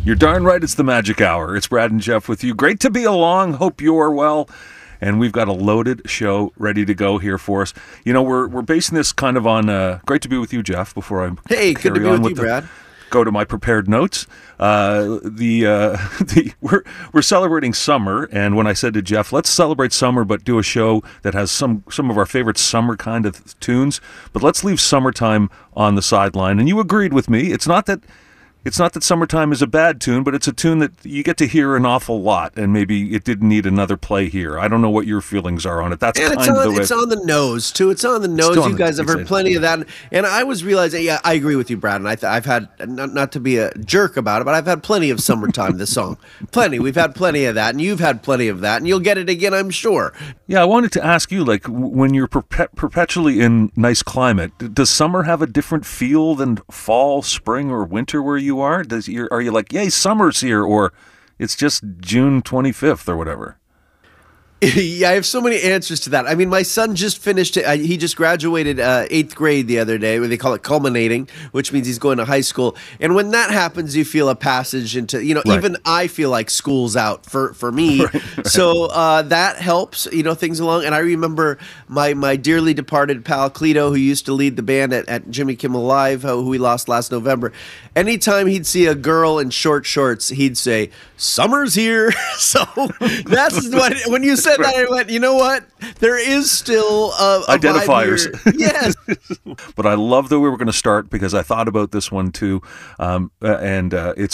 You're darn right it's the magic hour. It's Brad and Jeff with you. Great to be along. Hope you're well. And we've got a loaded show ready to go here for us. You know, we're basing this kind of on, great to be with you, Jeff, before I Hey, good to be with you, Brad. Go to my prepared notes. We're celebrating summer, and when I said to Jeff, let's celebrate summer, but do a show that has some of our favorite summer kind of tunes, but let's leave summertime on the sideline. And you agreed with me. It's not that Summertime is a bad tune, but it's a tune that you get to hear an awful lot, and maybe it didn't need another play here. I don't know what your feelings are on it. That's and kind of the way. It's on the nose, too. It's on the nose. You guys have heard plenty of that. And I was realizing, yeah, I agree with you, Brad. And I've had, not to be a jerk about it, but I've had plenty of Summertime, this song. Plenty. We've had plenty of that, and you've had plenty of that, and you'll get it again, I'm sure. Yeah, I wanted to ask you, like, when you're perpetually in nice climate, does summer have a different feel than fall, spring, or winter where you are? Are you like, yay, summer's here, or it's just June 25th or whatever? Yeah, I have so many answers to that. I mean, my son just finished, he just graduated 8th grade the other day, where they call it culminating, which means he's going to high school. And when that happens, you feel a passage into, Right. even I feel like school's out for me. Right. So that helps, things along. And I remember my dearly departed pal Cleto, who used to lead the band at Jimmy Kimmel Live, who we lost last November. Anytime he'd see a girl in short shorts, he'd say, "Summer's here." So that's what, when you said that, I went, you know what? There is still a identifiers. Vibe here. Yes. But I love that we were going to start because I thought about this one too. And it's